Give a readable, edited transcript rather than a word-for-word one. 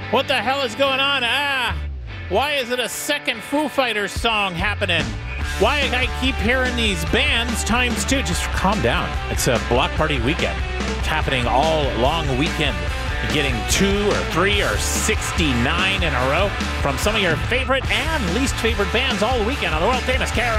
What the hell is going on? Why is it a second Foo Fighters song happening? Why I keep hearing these bands times two? Just calm down. It's a block party weekend. It's happening all long weekend. You're getting 2 or 3 or 69 in a row from some of your favorite and least favorite bands all weekend on the world famous KROC.